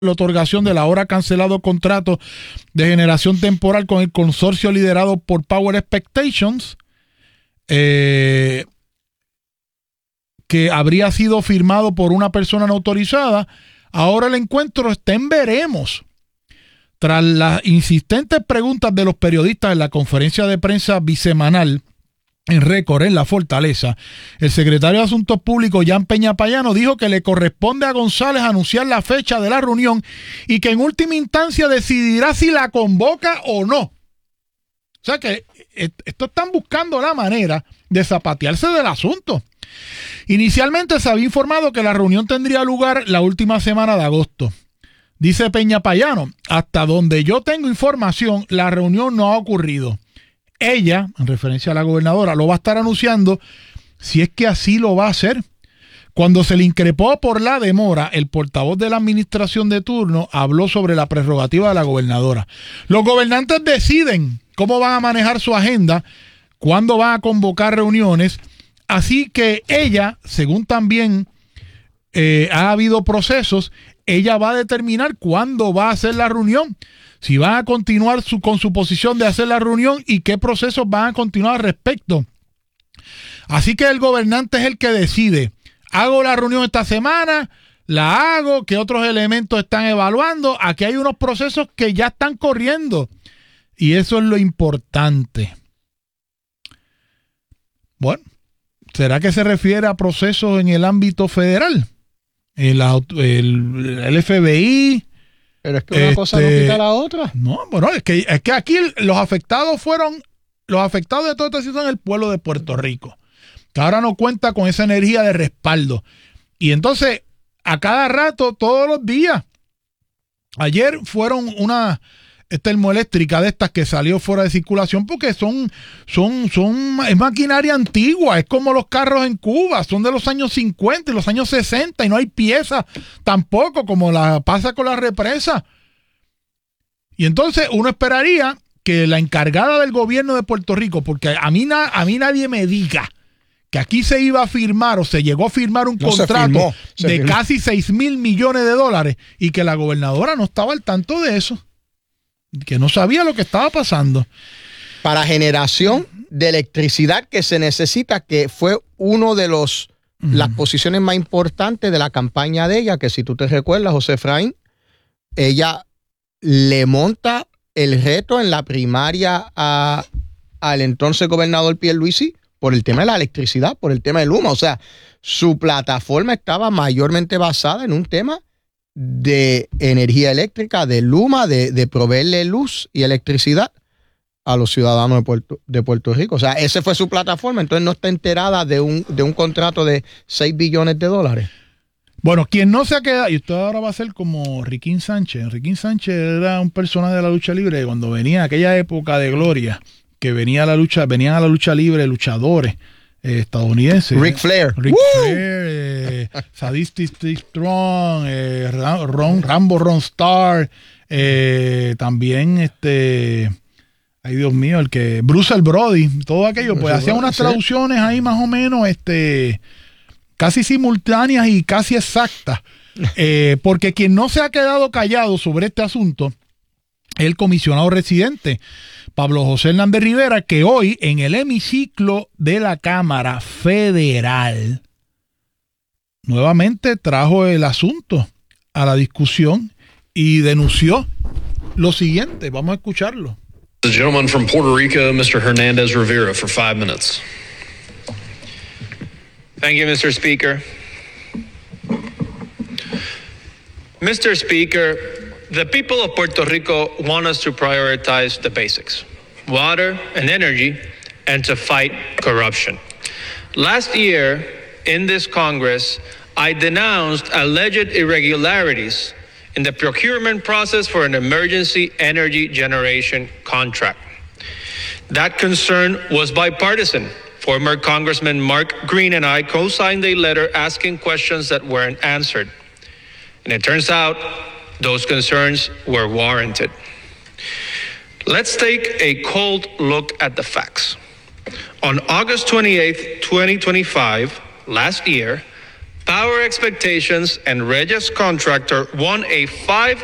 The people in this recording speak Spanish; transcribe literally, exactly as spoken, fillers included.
la otorgación del ahora cancelado contrato de generación temporal con el consorcio liderado por Power Expectations, eh, que habría sido firmado por una persona no autorizada. Ahora el encuentro está en veremos. Tras las insistentes preguntas de los periodistas en la conferencia de prensa bisemanal en récord en la Fortaleza, el secretario de Asuntos Públicos, Jan Peña Payano, dijo que le corresponde a González anunciar la fecha de la reunión y que en última instancia decidirá si la convoca o no. O sea que esto están buscando la manera de zapatearse del asunto. Inicialmente se había informado que la reunión tendría lugar la última semana de agosto. Dice Peña Payano, hasta donde yo tengo información, la reunión no ha ocurrido. Ella, en referencia a la gobernadora, lo va a estar anunciando si es que así lo va a hacer. Cuando se le increpó por la demora, el portavoz de la administración de turno habló sobre la prerrogativa de la gobernadora. Los gobernantes deciden cómo van a manejar su agenda, cuándo van a convocar reuniones, así que ella, según también eh, ha habido procesos, ella va a determinar cuándo va a hacer la reunión. Si van a continuar su, con su posición de hacer la reunión y qué procesos van a continuar al respecto. Así que el gobernante es el que decide. Hago la reunión esta semana, la hago, qué otros elementos están evaluando. Aquí hay unos procesos que ya están corriendo. Y eso es lo importante. Bueno, ¿será que se refiere a procesos en el ámbito federal? El, el, el F B I... Pero es que una este, cosa no quita la otra. No, bueno, es que, es que aquí los afectados fueron, los afectados de toda esta situación, el pueblo de Puerto Rico, que ahora no cuenta con esa energía de respaldo. Y entonces, a cada rato, todos los días, ayer fueron una termoeléctrica de estas que salió fuera de circulación porque son, son, son, es maquinaria antigua, es como los carros en Cuba, son de los años cincuenta y los años sesenta y no hay piezas tampoco, como la pasa con la represa. Y entonces uno esperaría que la encargada del gobierno de Puerto Rico, porque a mí, na, a mí nadie me diga que aquí se iba a firmar o se llegó a firmar un no contrato firmó, de firmó. casi seis mil millones de dólares y que la gobernadora no estaba al tanto de eso, que no sabía lo que estaba pasando. Para generación de electricidad que se necesita, que fue uno de los uh-huh. las posiciones más importantes de la campaña de ella, que si tú te recuerdas, José Efraín, ella le monta el reto en la primaria a, al entonces gobernador Pierluisi por el tema de la electricidad, por el tema del Luma. O sea, su plataforma estaba mayormente basada en un tema de energía eléctrica, de Luma, de, de proveerle luz y electricidad a los ciudadanos de Puerto, de Puerto Rico. O sea, esa fue su plataforma, entonces no está enterada de un, de un contrato de seis billones de dólares. Bueno, quien no se ha quedado, y usted ahora va a ser como Riquín Sánchez. Riquín Sánchez era un personaje de la lucha libre cuando venía aquella época de gloria, que venía a la lucha, venían a la lucha libre luchadores Eh, estadounidense. Ric Flair. Ric Flair, eh, Sadistic Strong, eh, Ron, Rambo Ron Starr, eh, también este, ay Dios mío, el que Bruce el Brody, todo aquello, pues hacían unas sí. traducciones ahí más o menos, este, casi simultáneas y casi exactas, eh, porque quien no se ha quedado callado sobre este asunto es el comisionado residente Pablo José Hernández Rivera, que hoy en el hemiciclo de la Cámara Federal nuevamente trajo el asunto a la discusión y denunció lo siguiente. Vamos a escucharlo. The gentleman from Puerto Rico, Mister Hernández Rivera, for five minutes. Thank you, Mister Speaker. Mister Speaker, the people of Puerto Rico want us to prioritize the basics, water and energy, and to fight corruption. Last year, in this Congress, I denounced alleged irregularities in the procurement process for an emergency energy generation contract. That concern was bipartisan. Former Congressman Mark Green and I co-signed a letter asking questions that weren't answered. And it turns out those concerns were warranted. Let's take a cold look at the facts. On August twenty-eighth, twenty twenty-five, last year, Power Expectations and Reyes Contractor won a five